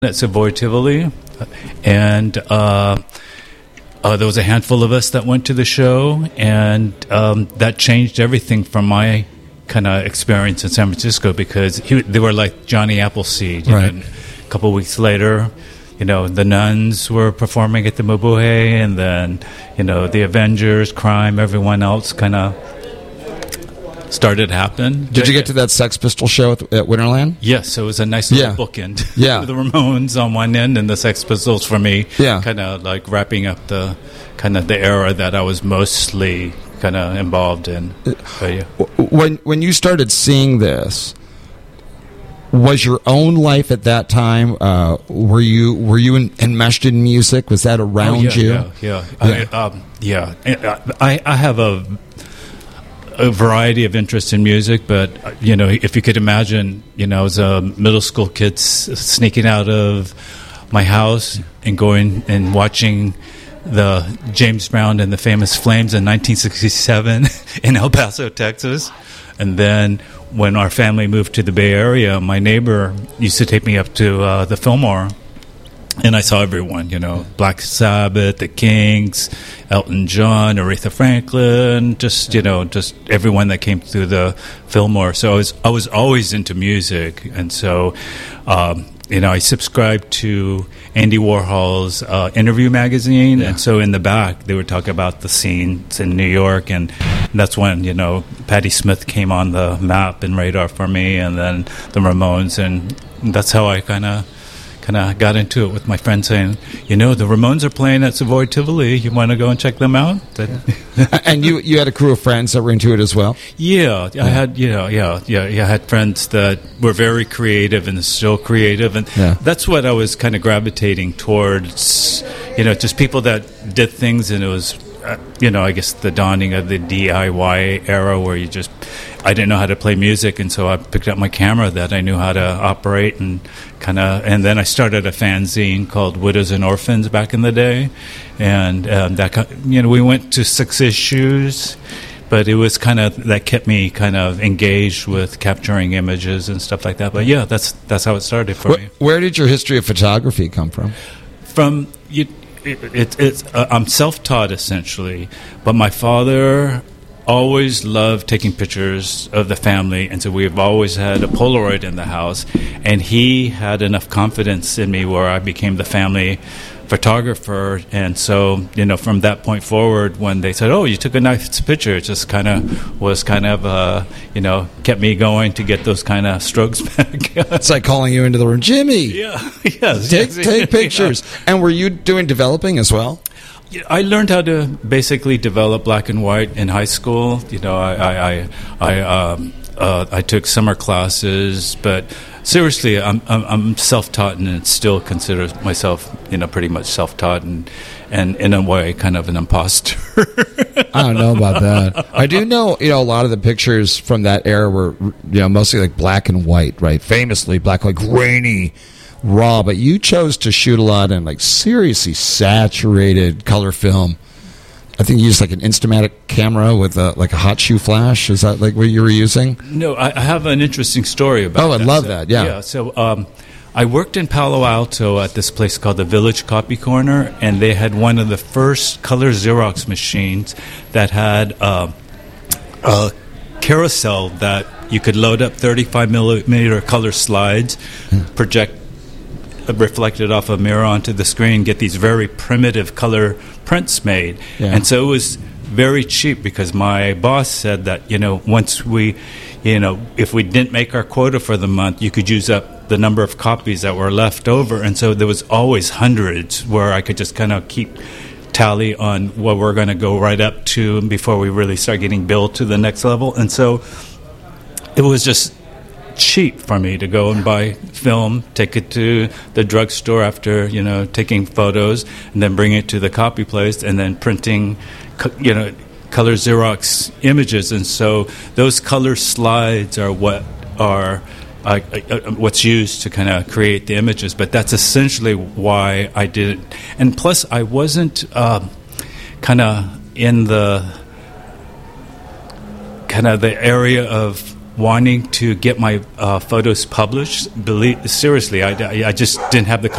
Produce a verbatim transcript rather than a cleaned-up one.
at Savoy Tivoli, and uh, uh, there was a handful of us that went to the show, and um, that changed everything from my kind of experience in San Francisco, because he, they were like Johnny Appleseed. You Right. know, a couple of weeks later, you know, the Nuns were performing at the Mabuhay, and then, you know, the Avengers, Crime, everyone else kind of started to happen. Did you get to that Sex Pistol show at, at Winterland? Yes, it was a nice little Yeah. bookend. Yeah. The Ramones on one end and the Sex Pistols for me. Yeah. Kind of like wrapping up the kind of the era that I was mostly kind of involved in. But, yeah. When when you started seeing this, was your own life at that time? Uh, were you were you in, enmeshed in music? Was that around Oh, yeah, you? Yeah, yeah, Yeah. I, um, yeah. I, I have a a variety of interests in music, but uh, you know, if you could imagine, you know, as a middle school kid s- sneaking out of my house and going and watching the James Brown and the Famous Flames in nineteen sixty-seven in El Paso, Texas. And then when our family moved to the Bay Area, my neighbor used to take me up to uh, the Fillmore, and I saw everyone, you know, Black Sabbath, the Kings, Elton John, Aretha Franklin, just, you know, just everyone that came through the Fillmore. So I was, I was always into music. And so, um, you know, I subscribed to Andy Warhol's uh, Interview magazine. Yeah. And so in the back, they would talk about the scenes in New York. And that's when, you know, Patti Smith came on the map and radar for me, and then the Ramones. And that's how I kind of kind of got into it with my friend saying, you know, the Ramones are playing at Savoy Tivoli. You want to go and check them out? That, And you you had a crew of friends that were into it as well? yeah, I had, you know, yeah, yeah, yeah, I had friends that were very creative and still creative, and Yeah. that's what I was kind of gravitating towards, you know, just people that did things, and it was, uh, you know, I guess the dawning of the D I Y era where you just, I didn't know how to play music, and so I picked up my camera that I knew how to operate, and kind of, and then I started a fanzine called Widows and Orphans back in the day, and um, that, ki- you know, we went to six issues, but it was kind of, that kept me kind of engaged with capturing images and stuff like that. But yeah, that's that's how it started for Where, me. where did your history of photography come from? From you, it, it, it's uh, I'm self-taught essentially, but my father always loved taking pictures of the family, and so we've always had a Polaroid in the house, and he had enough confidence in me where I became the family photographer. And so, you know, from that point forward, when they said, oh, you took a nice picture, it just kind of was kind of uh, you know, kept me going to get those kind of strokes back. It's like calling you into the room, Jimmy. Yeah, yes, Take yes. take pictures. And were you doing developing as well? I learned how to basically develop black and white in high school. You know, I I I, I, um, uh, I took summer classes, but seriously, I'm I'm, I'm self-taught, and still consider myself, you know, pretty much self-taught, and and in a way, kind of an imposter. I don't know about that. I do know, you know, a lot of the pictures from that era were, you know, mostly like black and white, right? Famously black, like grainy, raw. But you chose to shoot a lot in like seriously saturated color film. I think you used like an Instamatic camera with a, like a hot shoe flash. Is that like what you were using? No, I, I have an interesting story about. Oh, I'd that. love So- that, yeah. Yeah. So um, I worked in Palo Alto at this place called the Village Copy Corner, and they had one of the first color Xerox machines that had uh, a carousel that you could load up thirty-five millimeter color slides, project reflected off a mirror onto the screen, get these very primitive color prints made. Yeah. And so it was very cheap, because my boss said that, you know, once we, you know, if we didn't make our quota for the month, you could use up the number of copies that were left over. And so there was always hundreds where I could just kind of keep tally on what we're going to go right up to before we really start getting billed to the next level. And so it was just cheap for me to go and buy film, take it to the drugstore after, you know, taking photos, and then bring it to the copy place, and then printing, co- you know, color Xerox images. And so those color slides are what are uh, uh, what's used to kind of create the images. But that's essentially why I did it. And plus, I wasn't uh, kind of in the kind of the area of wanting to get my uh, photos published. Believe seriously, I, I just didn't have the